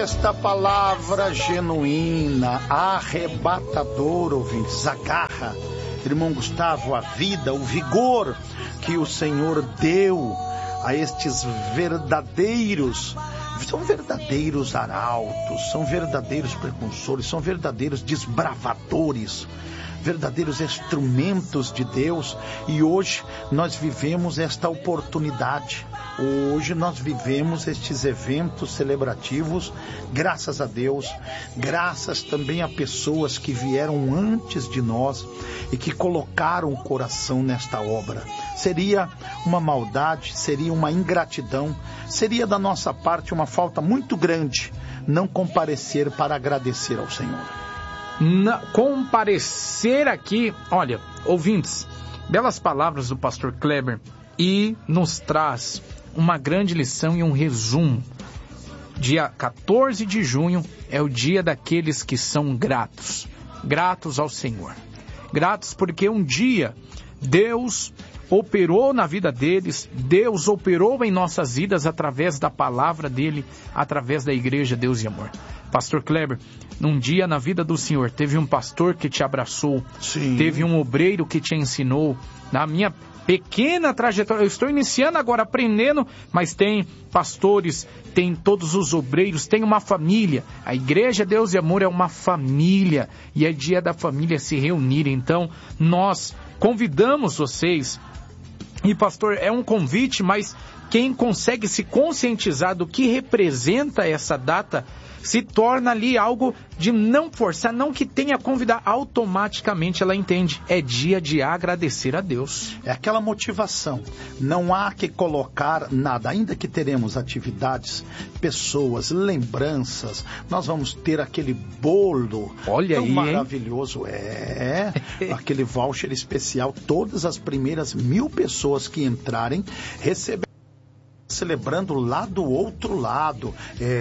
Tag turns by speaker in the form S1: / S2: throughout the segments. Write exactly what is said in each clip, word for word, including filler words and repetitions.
S1: esta palavra genuína, arrebatadora, ouvintes, agarra, irmão Gustavo, a vida, o vigor que o Senhor deu a estes verdadeiros, são verdadeiros arautos, são verdadeiros precursores, são verdadeiros desbravadores, verdadeiros instrumentos de Deus. E hoje nós vivemos esta oportunidade, hoje nós vivemos estes eventos celebrativos, graças a Deus, graças também a pessoas que vieram antes de nós e que colocaram o coração nesta obra. Seria uma maldade, seria uma ingratidão, seria da nossa parte uma falta muito grande não comparecer para agradecer ao Senhor.
S2: Na, comparecer aqui, olha, ouvintes, belas palavras do pastor Kleber, e nos traz uma grande lição e um resumo. Dia quatorze de junho é o dia daqueles que são gratos, gratos ao Senhor, gratos porque um dia Deus operou na vida deles, Deus operou em nossas vidas através da palavra dele, através da igreja Deus e Amor. Pastor Kleber, num dia na vida do Senhor, teve um pastor que te abraçou, Sim. teve um obreiro que te ensinou. Na minha pequena trajetória, eu estou iniciando agora, aprendendo, mas tem pastores, tem todos os obreiros, tem uma família. A igreja Deus e Amor é uma família, e é dia da família se reunir. Então, nós convidamos vocês, e pastor, é um convite, mas quem consegue se conscientizar do que representa essa data, se torna ali algo de não forçar, não que tenha a convidar, automaticamente ela entende. É dia de agradecer a Deus.
S1: É aquela motivação. Não há que colocar nada, ainda que teremos atividades, pessoas, lembranças, nós vamos ter aquele bolo
S2: Olha
S1: tão
S2: aí,
S1: maravilhoso, hein? É, aquele voucher especial, todas as primeiras mil pessoas que entrarem receberão, celebrando lá do outro lado.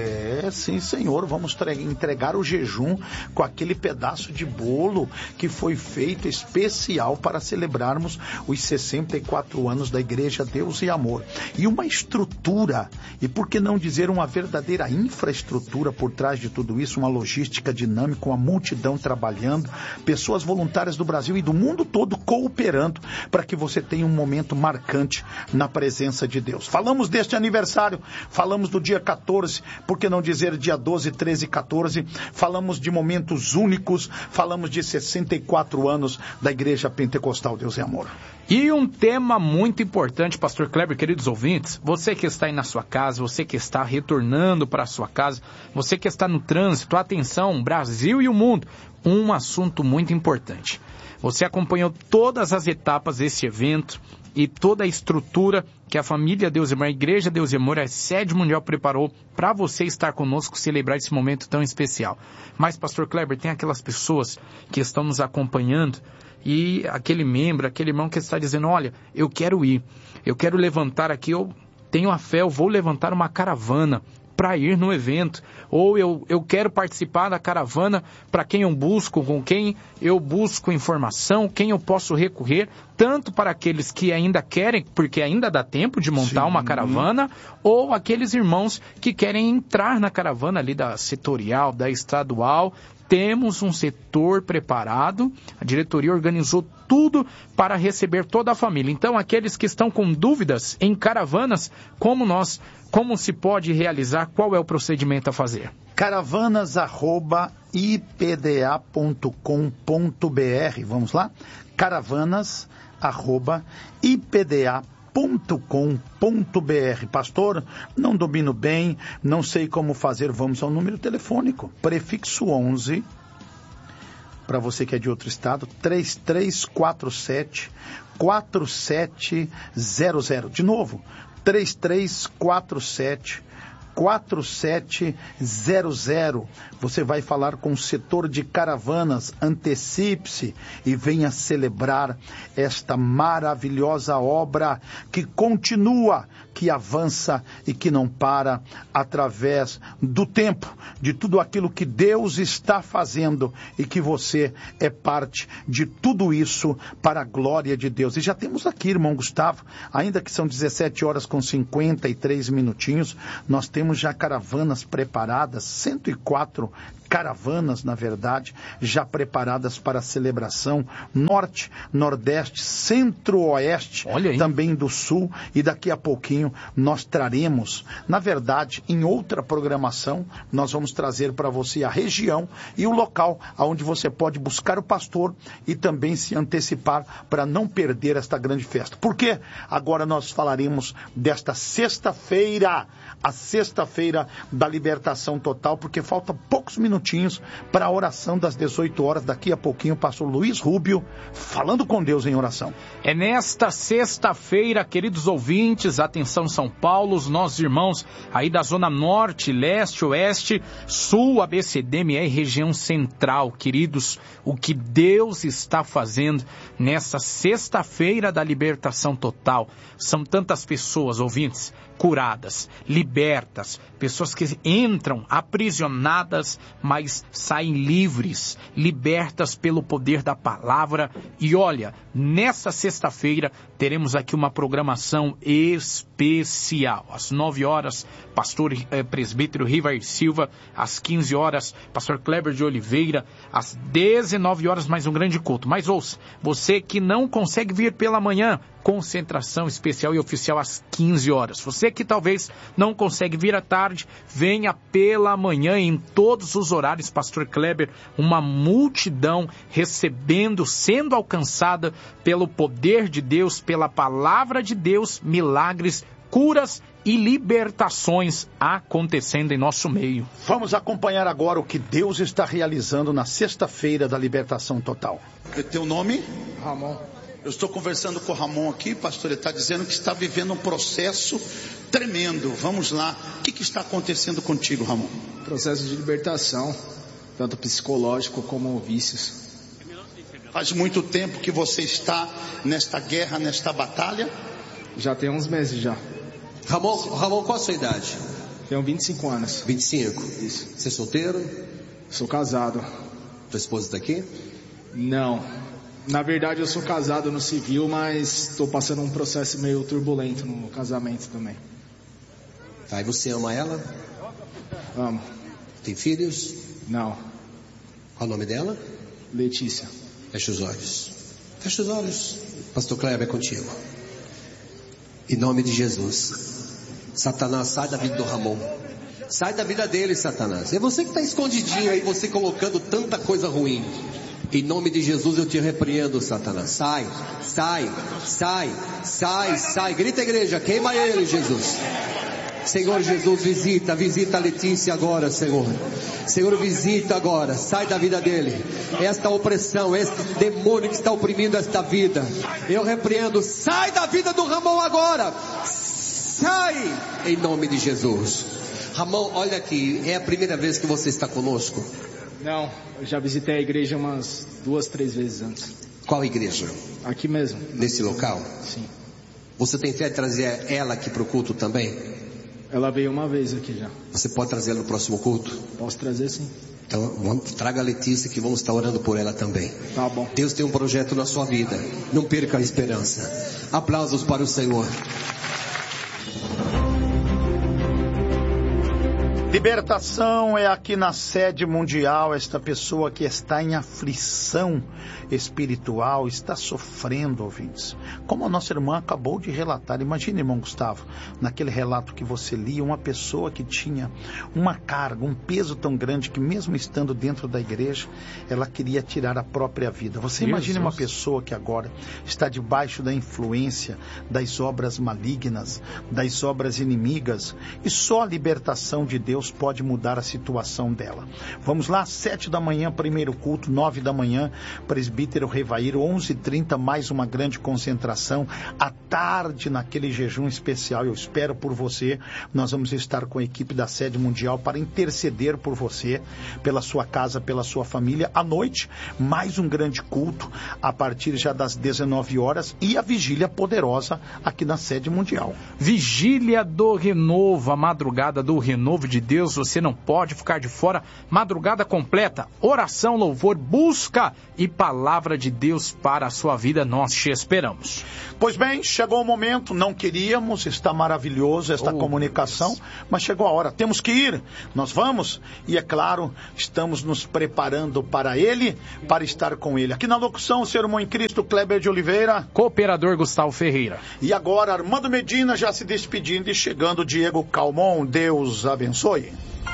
S1: É, sim, Senhor, vamos entregar o jejum com aquele pedaço de bolo que foi feito especial para celebrarmos os sessenta e quatro anos da Igreja Deus e Amor. E uma estrutura, e por que não dizer uma verdadeira infraestrutura por trás de tudo isso, uma logística dinâmica, uma multidão trabalhando, pessoas voluntárias do Brasil e do mundo todo cooperando para que você tenha um momento marcante na presença de Deus. Falamos de Este aniversário, falamos do dia quatorze, por que não dizer dia doze, treze e quatorze, falamos de momentos únicos, falamos de sessenta e quatro anos da Igreja Pentecostal Deus e Amor.
S2: E um tema muito importante, pastor Kleber, queridos ouvintes, você que está aí na sua casa, você que está retornando para a sua casa, você que está no trânsito, atenção, Brasil e o mundo, um assunto muito importante. Você acompanhou todas as etapas desse evento e toda a estrutura que a família Deus e Amor, a Igreja Deus e Amor, a Sede Mundial preparou para você estar conosco, celebrar esse momento tão especial. Mas, pastor Kleber, tem aquelas pessoas que estão nos acompanhando e aquele membro, aquele irmão que está dizendo, olha, eu quero ir, eu quero levantar aqui, eu tenho a fé, eu vou levantar uma caravana para ir no evento, ou eu, eu quero participar da caravana, para quem eu busco, com quem eu busco informação, quem eu posso recorrer, tanto para aqueles que ainda querem, porque ainda dá tempo de montar Sim. uma caravana, ou aqueles irmãos que querem entrar na caravana ali da setorial, da estadual. Temos um setor preparado, a diretoria organizou tudo para receber toda a família. Então, aqueles que estão com dúvidas em caravanas, como nós, como se pode realizar, qual é o procedimento a fazer?
S1: caravanas arroba i p d a ponto com ponto b r, vamos lá? caravanas arroba i p d a ponto com ponto b r. Pastor, não domino bem, não sei como fazer, vamos ao número telefônico, prefixo onze, para você que é de outro estado, três três quatro sete, quatro sete zero zero. De novo, três três quatro sete, quatro sete zero zero. Você vai falar com o setor de caravanas, antecipe-se e venha celebrar esta maravilhosa obra que continua, que avança e que não para através do tempo, de tudo aquilo que Deus está fazendo e que você é parte de tudo isso para a glória de Deus. E já temos aqui, irmão Gustavo, ainda que são dezessete horas com cinquenta e três minutinhos, nós temos temos já caravanas preparadas, cento e quatro caravanas, na verdade, já preparadas para a celebração, norte, nordeste, centro-oeste, também do sul, e daqui a pouquinho nós traremos, na verdade, em outra programação, nós vamos trazer para você a região e o local onde você pode buscar o pastor e também se antecipar para não perder esta grande festa. Por quê? Agora nós falaremos desta sexta-feira, a sexta-feira da libertação total, porque falta poucos minutinhos para a oração das dezoito horas. Daqui a pouquinho o pastor Luiz Rubio falando com Deus em oração.
S2: É nesta sexta-feira, queridos ouvintes, atenção São Paulo, os nossos irmãos aí da zona norte, leste, oeste, sul, A B C D M R, região central, queridos, o que Deus está fazendo nessa sexta-feira da libertação total. São tantas pessoas, ouvintes, curadas, libertas, pessoas que entram aprisionadas, mas saem livres, libertas pelo poder da palavra. E olha, nessa sexta-feira teremos aqui uma programação especial. Às nove horas, pastor eh, presbítero Rivair Silva. Às quinze horas, pastor Kleber de Oliveira. Às dezenove horas, mais um grande culto. Mas ouça, você que não consegue vir pela manhã, concentração especial e oficial às quinze horas. Você que talvez não consegue vir à tarde, venha pela manhã em todos os horários, pastor Kleber, uma multidão recebendo, sendo alcançada pelo poder de Deus, pela palavra de Deus, milagres, curas e libertações acontecendo em nosso meio.
S1: Vamos acompanhar agora o que Deus está realizando na sexta-feira da libertação total.
S3: É teu nome?
S4: Ramon.
S3: Eu estou conversando com o Ramon aqui, pastor, ele está dizendo que está vivendo um processo tremendo. Vamos lá, o que, que está acontecendo contigo, Ramon?
S4: Processo de libertação, tanto psicológico como vícios.
S3: Faz muito tempo que você está nesta guerra, nesta batalha?
S4: Já tem uns meses já.
S5: Ramon, Ramon, qual a sua idade?
S4: Tenho vinte e cinco anos.
S5: vinte e cinco?
S4: Isso.
S5: Você é solteiro?
S4: Sou casado.
S5: Tua esposa está aqui?
S4: Não. Na verdade eu sou casado no civil, mas estou passando um processo meio turbulento no casamento também.
S5: Tá, e você ama ela?
S4: Amo.
S5: Tem filhos?
S4: Não.
S5: Qual o nome dela?
S4: Letícia.
S5: Fecha os olhos. Fecha os olhos. Pastor Kleber, é contigo. Em nome de Jesus. Satanás, sai da vida do Ramon. Sai da vida dele, Satanás. É você que está escondidinho aí, você colocando tanta coisa ruim. Em nome de Jesus eu te repreendo, Satanás. Sai, sai, sai, sai, sai. Grita, igreja, queima ele, Jesus. Senhor Jesus, visita, visita a Letícia agora, Senhor. Senhor, visita agora, sai da vida dele. Esta opressão, este demônio que está oprimindo esta vida, eu repreendo, sai da vida do Ramon agora. Sai, em nome de Jesus. Ramon, olha aqui, é a primeira vez que você está conosco?
S4: Não, eu já visitei a igreja umas duas, três vezes antes.
S5: Qual igreja?
S4: Aqui mesmo.
S5: Nesse local?
S4: Sim.
S5: Você tem fé de trazer ela aqui para o culto também?
S4: Ela veio uma vez aqui já.
S5: Você pode trazer ela no próximo culto?
S4: Posso trazer, sim.
S5: Então, vamos, traga a Letícia que vamos estar orando por ela também.
S4: Tá bom.
S5: Deus tem um projeto na sua vida. Não perca a esperança. Aplausos para o Senhor.
S1: Libertação é aqui na sede mundial. Esta pessoa que está em aflição espiritual, está sofrendo, ouvintes. Como a nossa irmã acabou de relatar. Imagine, irmão Gustavo, naquele relato que você lia, uma pessoa que tinha uma carga, um peso tão grande que mesmo estando dentro da igreja, ela queria tirar a própria vida. Você imagine uma pessoa que agora está debaixo da influência das obras malignas, das obras inimigas, e só a libertação de Deus pode mudar a situação dela. Vamos lá, sete da manhã, primeiro culto, nove da manhã, presbítero Rivair, onze e trinta, mais uma grande concentração, à tarde naquele jejum especial. Eu espero por você, nós vamos estar com a equipe da sede mundial para interceder por você, pela sua casa, pela sua família. À noite, mais um grande culto, a partir já das dezenove horas, e a vigília poderosa aqui na sede mundial.
S2: Vigília do Renovo, a madrugada do Renovo de Deus, Deus, você não pode ficar de fora. Madrugada completa, oração, louvor, busca e palavra de Deus para a sua vida. Nós te esperamos.
S1: Pois bem, chegou o momento, não queríamos, está maravilhoso esta oh, comunicação, Deus. Mas chegou a hora, temos que ir, nós vamos, e é claro, estamos nos preparando para ele, para estar com ele. Aqui na locução, o seu irmão em Cristo, Kleber de Oliveira.
S2: Cooperador Gustavo Ferreira.
S1: E agora, Armando Medina já se despedindo e chegando Diego Calmon. Deus abençoe.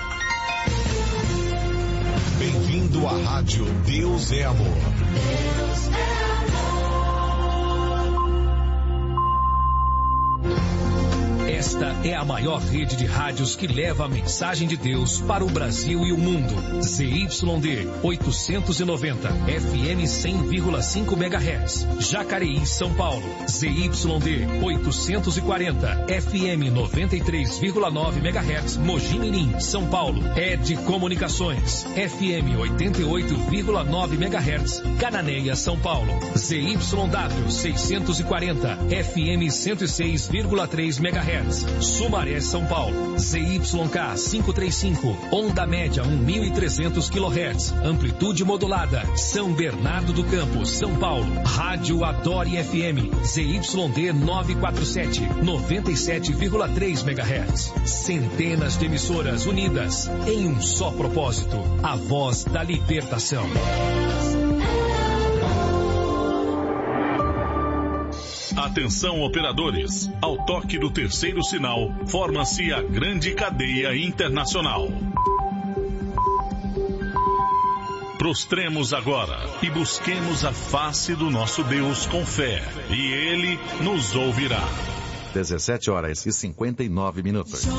S6: Bem-vindo à rádio Deus é Amor. Deus é
S7: Esta é a maior rede de rádios que leva a mensagem de Deus para o Brasil e o mundo. Z Y D oitocentos e noventa, F M cem vírgula cinco megahertz. Jacareí, São Paulo. Z Y D oitocentos e quarenta, F M noventa e três vírgula nove megahertz. Mogi Mirim, São Paulo. Ed Comunicações. F M oitenta e oito vírgula nove megahertz. Cananéia, São Paulo. Z Y W seiscentos e quarenta, F M cento e seis vírgula três megahertz. Sumaré, São Paulo. Z Y K quinhentos e trinta e cinco, onda média mil e trezentos quilohertz, amplitude modulada. São Bernardo do Campo, São Paulo. Rádio Adore F M, Z Y D novecentos e quarenta e sete, noventa e sete vírgula três megahertz. Centenas de emissoras unidas em um só propósito, a voz da libertação.
S8: Atenção, operadores. Ao toque do terceiro sinal, forma-se a grande cadeia internacional. Prostremos agora e busquemos a face do nosso Deus com fé, e Ele nos ouvirá.
S9: dezessete horas e cinquenta e nove minutos.